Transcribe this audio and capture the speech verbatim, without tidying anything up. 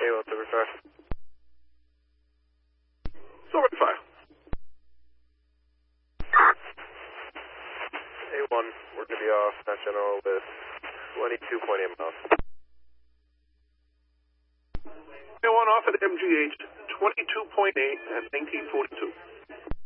one thirty-five. Silver five. A one, we're going to be off Mass General with twenty-two point eight miles. A one off at M G H, twenty-two point eight at nineteen forty-two.